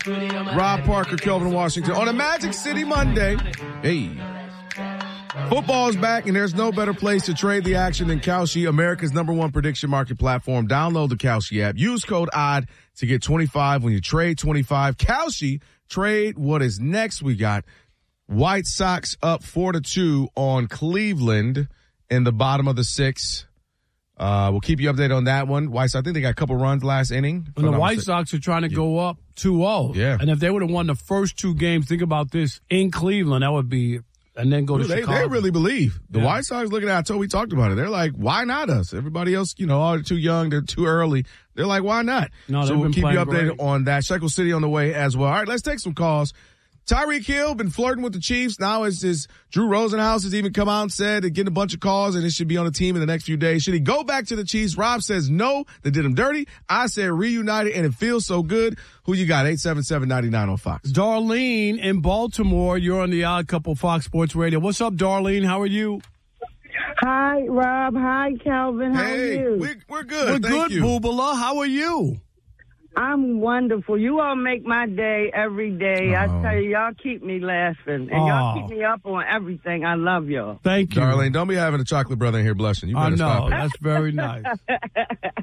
Rob Parker, Kelvin Washington. On a Magic City Monday, hey, football's back, and there's no better place to trade the action than Kalshi, America's #1 prediction market platform. Download the Kalshi app. Use code ODD to get 25 when you trade 25. Kalshi, trade what is next. We got White Sox up 4-2 on Cleveland in the bottom of the 6th. We'll keep you updated on that one. White Sox, I think they got a couple runs last inning. And the White Sox are trying to go up 2-0. Yeah. And if they would have won the first 2 games, think about this, in Cleveland, that would be, and then go to Chicago. They really believe. The White Sox, looking at it, we talked about it. They're like, why not us? Everybody else, they're too young, they're too early. They're like, why not? No, so we'll keep you updated great on that. Shekel City on the way as well. All right, let's take some calls. Tyreek Hill been flirting with the Chiefs. Now is Drew Rosenhaus has even come out and said they're getting a bunch of calls and it should be on the team in the next few days. Should he go back to the Chiefs? Rob says no, they did him dirty. I said reunited and it feels so good. Who you got? 877-99 on Fox. Darlene in Baltimore. You're on the Odd Couple Fox Sports Radio. What's up, Darlene? How are you? Hi, Rob. Hi, Kelvin. How are you? We're good. We're Thank good, you. Boobala. How are you? I'm wonderful. You all make my day every day. I tell you, y'all keep me laughing. And y'all keep me up on everything. I love y'all. Thank you. Darlene, don't be having a chocolate brother in here blushing. You better I know. stop it. That's very nice.